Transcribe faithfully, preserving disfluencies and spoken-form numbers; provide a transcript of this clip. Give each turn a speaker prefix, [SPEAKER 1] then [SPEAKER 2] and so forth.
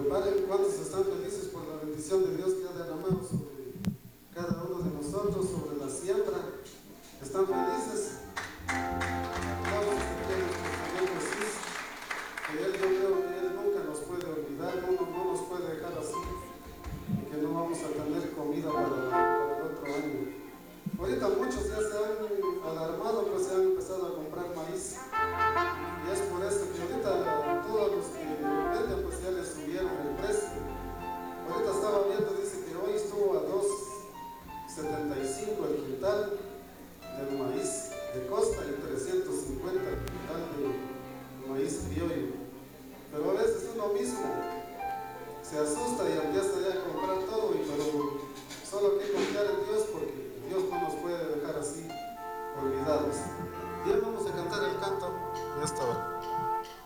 [SPEAKER 1] preparen. ¿Cuántos están felices por la bendición de Dios que ha derramado sobre cada uno de nosotros, sobre la siembra? ¿Están felices? Vamos a pedir a nuestro Señor Jesús, que Él, yo creo que Él nunca nos puede olvidar, no, no nos puede dejar así, y que no vamos a tener comida para, para el otro año. Ahorita muchos ya se han alarmado, pues se han empezado a comprar maíz, y es por eso que ahorita todos los que venden pues ya les subieron el precio. Ahorita estaba viendo, dice que hoy estuvo a dos setenta y cinco el quintal del maíz de costa y trescientos cincuenta el quintal de maíz criollo. Pero a veces uno mismo se asusta y empieza ya a comprar todo, y pero solo hay que confiar en Dios, porque Dios no nos puede dejar así olvidados. Bien, vamos a cantar el canto de esta hora.